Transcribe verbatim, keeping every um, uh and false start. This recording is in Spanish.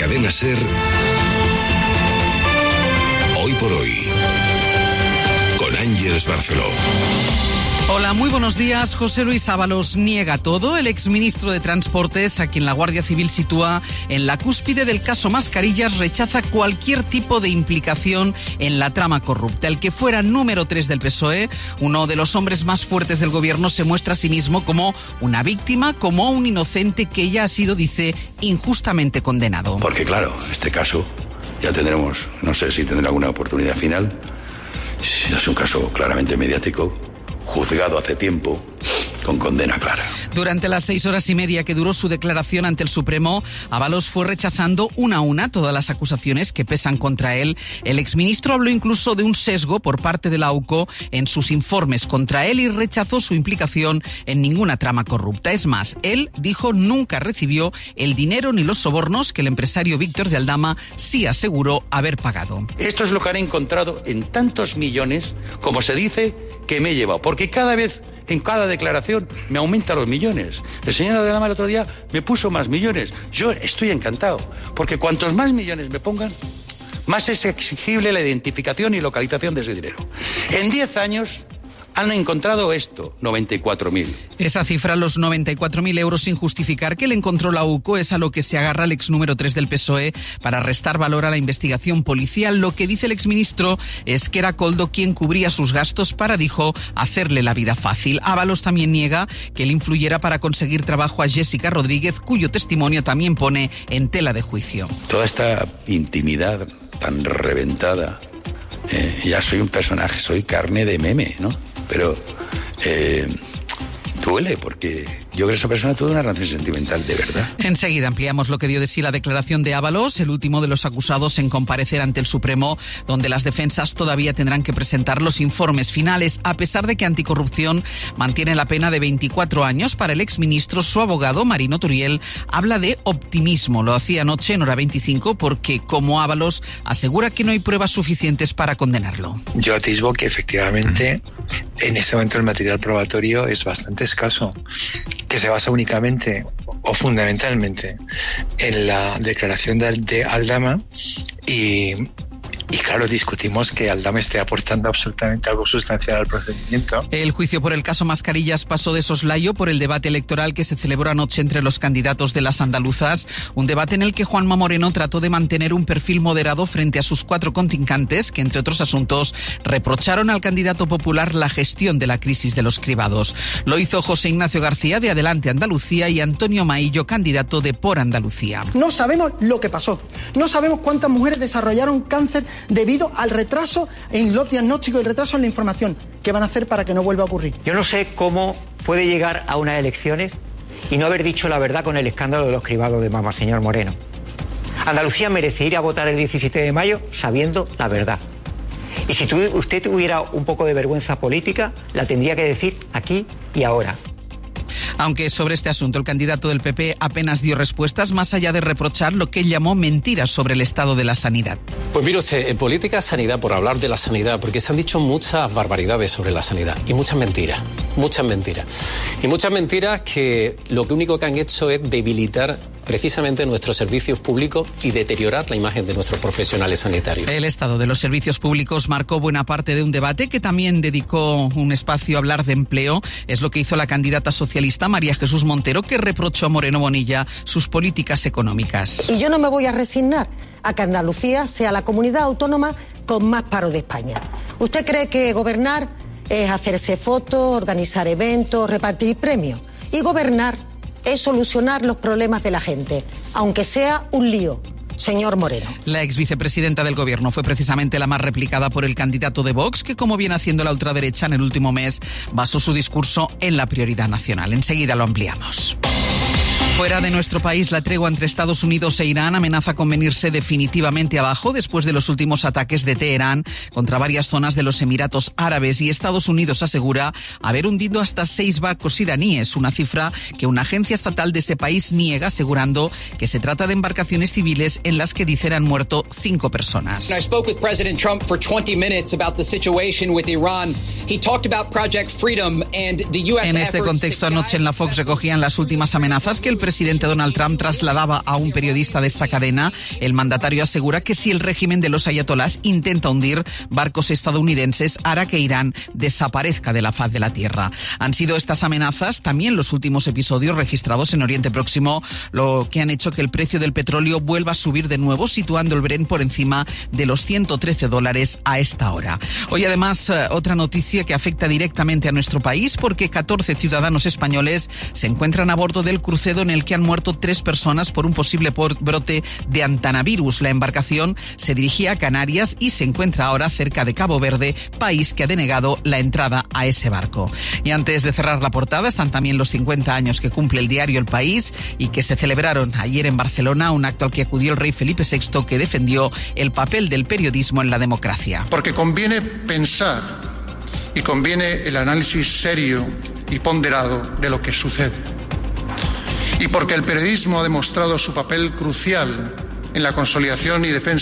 Cadena SER, Hoy por Hoy, con Ángeles Barceló. Hola, muy buenos días. José Luis Ábalos niega todo. El exministro de Transportes, a quien la Guardia Civil sitúa en la cúspide del caso Mascarillas, rechaza cualquier tipo de implicación en la trama corrupta. El que fuera número tres del P S O E, uno de los hombres más fuertes del gobierno, se muestra a sí mismo como una víctima, como un inocente que ya ha sido, dice, injustamente condenado. Porque claro, este caso ya tendremos, no sé si tendrá alguna oportunidad final. Es un caso claramente mediático, juzgado hace tiempo, con condena clara. Durante las seis horas y media que duró su declaración ante el Supremo, Ábalos fue rechazando una a una todas las acusaciones que pesan contra él. El exministro habló incluso de un sesgo por parte de la AUCO en sus informes contra él y rechazó su implicación en ninguna trama corrupta. Es más, él dijo nunca recibió el dinero ni los sobornos que el empresario Víctor de Aldama sí aseguró haber pagado. Esto es lo que han encontrado en tantos millones, como se dice, que me he llevado. Porque cada vez, en cada declaración, me aumenta los millones. El señor de Aldama el otro día me puso más millones. Yo estoy encantado, porque cuantos más millones me pongan, más es exigible la identificación y localización de ese dinero. En diez años han encontrado esto, noventa y cuatro mil. Esa cifra, los noventa y cuatro mil euros sin justificar que le encontró la AUCO, es a lo que se agarra el ex número tres del P S O E para restar valor a la investigación policial. Lo que dice el exministro es que era Koldo quien cubría sus gastos para, dijo, hacerle la vida fácil. Ábalos también niega que él influyera para conseguir trabajo a Jessica Rodríguez, cuyo testimonio también pone en tela de juicio. Toda esta intimidad tan reventada, eh, ya soy un personaje, soy carne de meme, ¿no? Pero eh, duele, porque yo creo que esa persona tuvo una relación sentimental de verdad. Enseguida ampliamos lo que dio de sí la declaración de Ábalos, el último de los acusados en comparecer ante el Supremo, donde las defensas todavía tendrán que presentar los informes finales. A pesar de que Anticorrupción mantiene la pena de veinticuatro años para el exministro, su abogado, Marino Turiel, habla de optimismo. Lo hacía anoche en Hora veinticinco porque, como Ábalos, asegura que no hay pruebas suficientes para condenarlo. Yo atisbo que efectivamente en este momento el material probatorio es bastante escaso, que se basa únicamente o fundamentalmente en la declaración de, de Aldama y, y claro, discutimos que Aldama esté aportando absolutamente algo sustancial al procedimiento. El juicio por el caso Mascarillas pasó de soslayo por el debate electoral que se celebró anoche entre los candidatos de las andaluzas, un debate en el que Juanma Moreno trató de mantener un perfil moderado frente a sus cuatro contrincantes, que entre otros asuntos reprocharon al candidato popular la gestión de la crisis de los cribados. Lo hizo José Ignacio García de Adelante Andalucía y Antonio Maillo, candidato de Por Andalucía. No sabemos lo que pasó, no sabemos cuántas mujeres desarrollaron cáncer debido al retraso en los diagnósticos y el retraso en la información. ¿Qué van a hacer para que no vuelva a ocurrir? Yo no sé cómo puede llegar a unas elecciones y no haber dicho la verdad con el escándalo de los cribados de Mama, señor Moreno. Andalucía merece ir a votar el diecisiete de mayo sabiendo la verdad. Y si tu, usted tuviera un poco de vergüenza política, la tendría que decir aquí y ahora. Aunque sobre este asunto el candidato del P P apenas dio respuestas, más allá de reprochar lo que él llamó mentiras sobre el estado de la sanidad. Pues mire usted, en política sanidad, por hablar de la sanidad, porque se han dicho muchas barbaridades sobre la sanidad y muchas mentiras, muchas mentiras. Y muchas mentiras que lo único que han hecho es debilitar precisamente nuestros servicios públicos y deteriorar la imagen de nuestros profesionales sanitarios. El estado de los servicios públicos marcó buena parte de un debate que también dedicó un espacio a hablar de empleo. Es lo que hizo la candidata socialista María Jesús Montero, que reprochó a Moreno Bonilla sus políticas económicas. Y yo no me voy a resignar a que Andalucía sea la comunidad autónoma con más paro de España. ¿Usted cree que gobernar es hacerse fotos, organizar eventos, repartir premios? Y gobernar es solucionar los problemas de la gente, aunque sea un lío. Señor Moreno. La ex vicepresidenta del gobierno fue precisamente la más replicada por el candidato de Vox, que, como viene haciendo la ultraderecha en el último mes, basó su discurso en la prioridad nacional. Enseguida lo ampliamos. Fuera de nuestro país, la tregua entre Estados Unidos e Irán amenaza con venirse definitivamente abajo después de los últimos ataques de Teherán contra varias zonas de los Emiratos Árabes, y Estados Unidos asegura haber hundido hasta seis barcos iraníes, una cifra que una agencia estatal de ese país niega, asegurando que se trata de embarcaciones civiles en las que dicen han muerto cinco personas. I spoke with President Trump for twenty minutes about the situation with Iran. He talked about Project Freedom and the U S En este contexto, anoche en la Fox recogían las últimas amenazas que el presidente Donald Trump trasladaba a un periodista de esta cadena, el mandatario asegura que si el régimen de los ayatolás intenta hundir barcos estadounidenses, hará que Irán desaparezca de la faz de la tierra. Han sido estas amenazas, también los últimos episodios registrados en Oriente Próximo, lo que han hecho que el precio del petróleo vuelva a subir de nuevo, situando el Brent por encima de los ciento trece dólares a esta hora. Hoy además otra noticia que afecta directamente a nuestro país, porque catorce ciudadanos españoles se encuentran a bordo del crucero en el que han muerto tres personas por un posible brote de antanavirus. La embarcación se dirigía a Canarias y se encuentra ahora cerca de Cabo Verde, país que ha denegado la entrada a ese barco. Y antes de cerrar la portada están también los cincuenta años que cumple el diario El País y que se celebraron ayer en Barcelona, un acto al que acudió el rey Felipe sexto, que defendió el papel del periodismo en la democracia. Porque conviene pensar y conviene el análisis serio y ponderado de lo que sucede. Y porque el periodismo ha demostrado su papel crucial en la consolidación y defensa